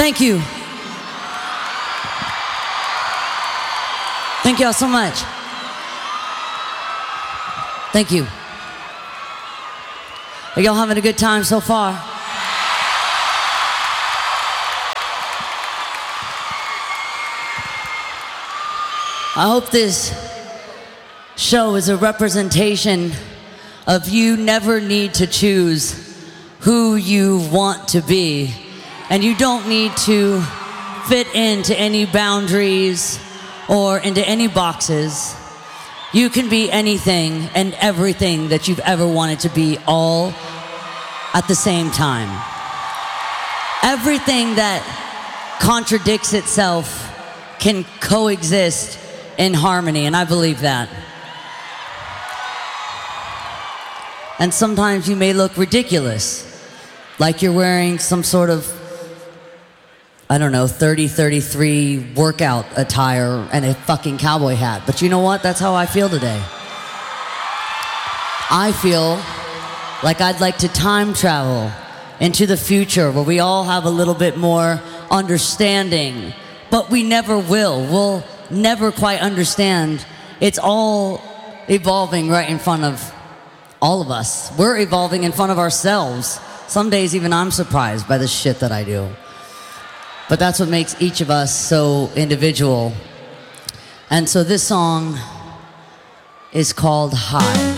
Thank you. Thank y'all so much. Thank you. Are y'all having a good time so far? I hope this show is a representation of you never need to choose who you want to be, and you don't need to fit into any boundaries or into any boxes. You can be anything and everything that you've ever wanted to be, all at the same time. Everything that contradicts itself can coexist in harmony, and I believe that. And sometimes you may look ridiculous, like you're wearing some sort of, I don't know, 30-33 workout attire and a fucking cowboy hat. But you know what? That's how I feel today. I feel like I'd like to time travel into the future where we all have a little bit more understanding, but we never will. We'll never quite understand. It's all evolving right in front of all of us. We're evolving in front of ourselves. Some days even I'm surprised by the shit that I do. But that's what makes each of us so individual. And so this song is called High.